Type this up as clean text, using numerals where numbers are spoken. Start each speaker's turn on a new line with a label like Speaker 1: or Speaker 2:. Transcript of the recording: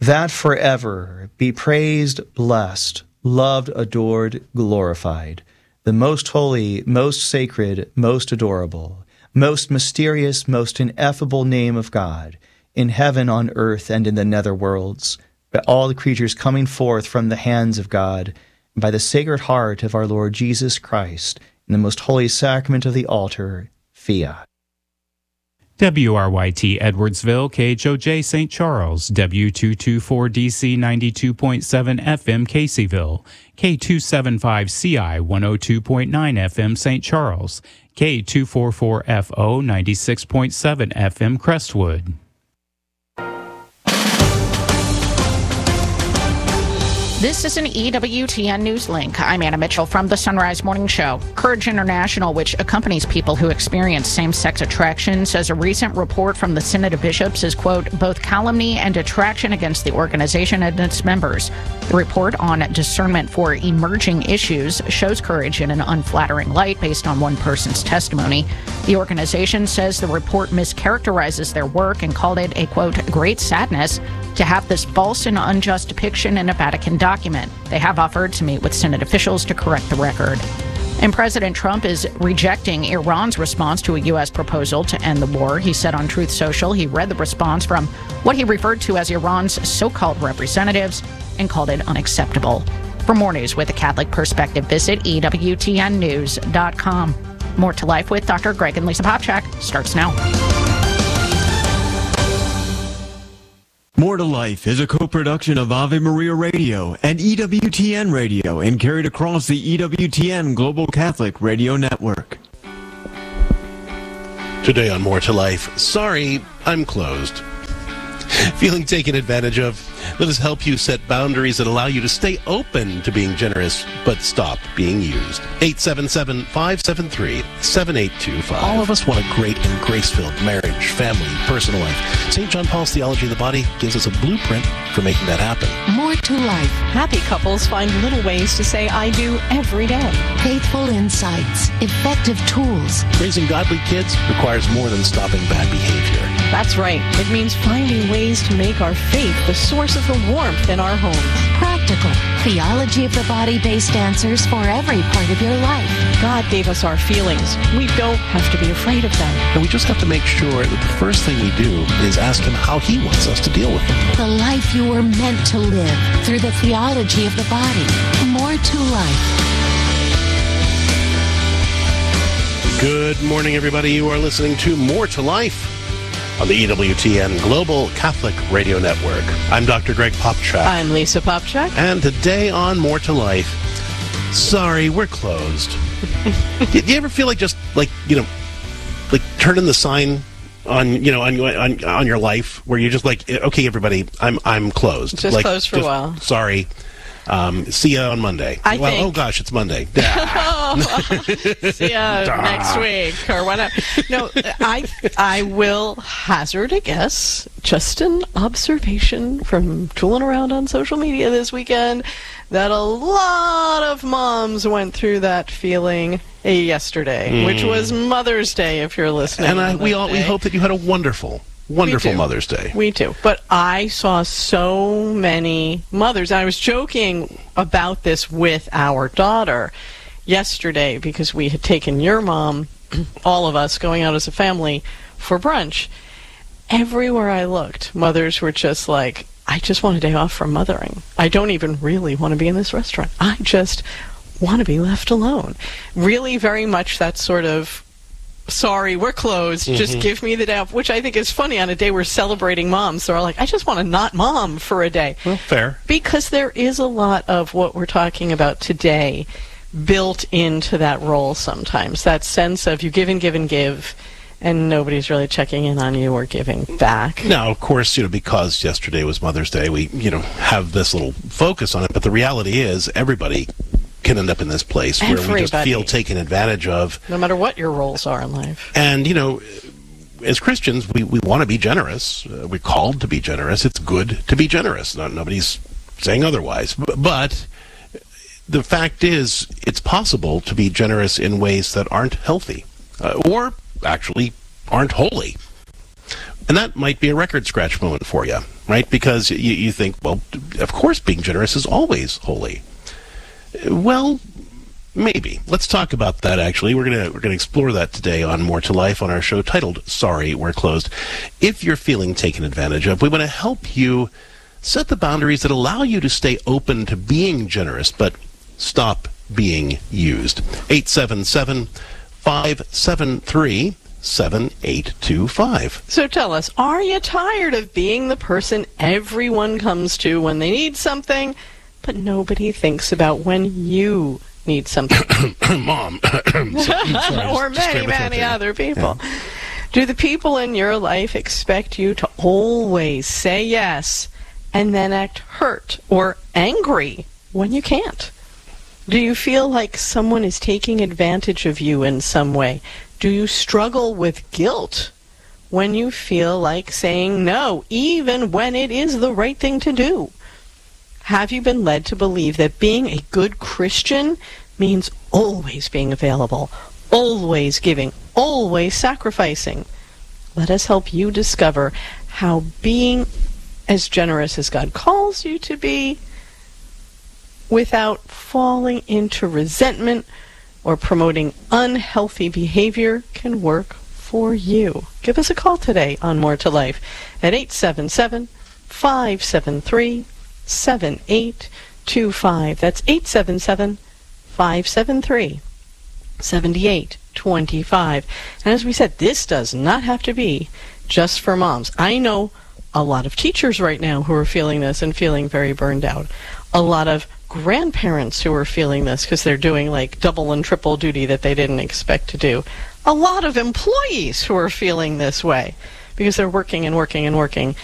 Speaker 1: that forever be praised, blessed, loved, adored, glorified, the most holy, most sacred, most adorable, most mysterious, most ineffable name of God, in heaven, on earth, and in the nether worlds, by all the creatures coming forth from the hands of God, and by the Sacred Heart of our Lord Jesus Christ, in the most holy sacrament of the altar, fiat.
Speaker 2: WRYT Edwardsville, KHOJ St. Charles, W224DC 92.7 FM Caseyville, K275CI 102.9 FM St. Charles, K244FO 96.7 FM Crestwood.
Speaker 3: This is an EWTN News Link. I'm Anna Mitchell from the Sunrise Morning Show. Courage International, which accompanies people who experience same-sex attraction, says a recent report from the Synod of Bishops is, quote, both calumny and attraction against the organization and its members. The report on discernment for emerging issues shows Courage in an unflattering light based on one person's testimony. The organization says the report mischaracterizes their work and called it a, quote, great sadness to have this false and unjust depiction in a Vatican document. They have offered to meet with Synod officials to correct the record. And President Trump is rejecting Iran's response to a U.S. proposal to end the war. He said on Truth Social he read the response from what he referred to as Iran's so-called representatives and called it unacceptable. For more news with a Catholic perspective, visit EWTNnews.com. More to Life with Dr. Greg and Lisa Popchak starts now.
Speaker 4: More to Life is a co-production of Ave Maria Radio and EWTN Radio and carried across the EWTN Global Catholic Radio Network.
Speaker 5: Today on More to Life, sorry, I'm closed. Feeling taken advantage of? Let us help you set boundaries that allow you to stay open to being generous, but stop being used. 877-573-7825. All of us want a great and grace-filled marriage, family, personal life. St. John Paul's Theology of the Body gives us a blueprint for making that happen.
Speaker 6: More to Life.
Speaker 7: Happy couples find little ways to say I do every day.
Speaker 6: Faithful insights. Effective tools.
Speaker 5: Raising godly kids requires more than stopping bad behavior.
Speaker 7: That's right. It means finding ways to make our faith the source of the warmth in our homes.
Speaker 6: Practical. Theology of the Body-based answers for every part of your life.
Speaker 7: God gave us our feelings. We don't have to be afraid of them.
Speaker 5: And we just have to make sure that the first thing we do is ask Him how He wants us to deal with them.
Speaker 6: The life you were meant to live through the theology of the body. More to Life.
Speaker 5: Good morning, everybody. You are listening to More to Life on the EWTN Global Catholic Radio Network. I'm Dr. Greg Popchak.
Speaker 7: I'm Lisa Popchak.
Speaker 5: And today on More to Life, sorry, we're closed. Do you ever feel like just like turning the sign on your life where you're just like, okay, everybody, I'm closed.
Speaker 7: Just closed for a while.
Speaker 5: Sorry. See ya on Monday. Oh gosh, it's Monday.
Speaker 7: See ya next week or whatever. No, I will hazard a guess, just an observation from tooling around on social media this weekend, that a lot of moms went through that feeling yesterday, which was Mother's Day, if you're listening.
Speaker 5: And we hope that you had a wonderful Mother's Day.
Speaker 7: We too. But I saw so many mothers. I was joking about this with our daughter yesterday because we had taken your mom, all of us, going out as a family for brunch. Everywhere I looked, mothers were just like, I just want a day off from mothering. I don't even really want to be in this restaurant. I just want to be left alone. Really very much that sort of, sorry, we're closed, just give me the day off, which I think is funny on a day we're celebrating moms. They're like, I just want to not mom for a day.
Speaker 5: Well, fair.
Speaker 7: Because there is a lot of what we're talking about today built into that role sometimes. That sense of you give and give and give, and nobody's really checking in on you or giving back.
Speaker 5: Now, of course, because yesterday was Mother's Day, we, have this little focus on it, but the reality is everybody can end up in this place where we just feel taken advantage of.
Speaker 7: No matter what your roles are in life.
Speaker 5: And, as Christians, we want to be generous. We're called to be generous. It's good to be generous. Nobody's saying otherwise. But the fact is, it's possible to be generous in ways that aren't healthy or actually aren't holy. And that might be a record scratch moment for you, right? Because you think, well, of course being generous is always holy. Well, maybe. Let's talk about that, actually. We're gonna explore that today on More to Life on our show titled Sorry, We're Closed. If you're feeling taken advantage of, we want to help you set the boundaries that allow you to stay open to being generous, but stop being used. 877-573-7825.
Speaker 7: So tell us, are you tired of being the person everyone comes to when they need something, but nobody thinks about when you need something?
Speaker 5: Mom.
Speaker 7: Or many other people. Yeah. Do the people in your life expect you to always say yes and then act hurt or angry when you can't? Do you feel like someone is taking advantage of you in some way? Do you struggle with guilt when you feel like saying no, even when it is the right thing to do? Have you been led to believe that being a good Christian means always being available, always giving, always sacrificing? Let us help you discover how being as generous as God calls you to be without falling into resentment or promoting unhealthy behavior can work for you. Give us a call today on More to Life at 877-573-7825. That's 877-573-7825. And as we said, this does not have to be just for moms. I know a lot of teachers right now who are feeling this and feeling very burned out. A lot of grandparents who are feeling this because they're doing like double and triple duty that they didn't expect to do. A lot of employees who are feeling this way because they're working and working and working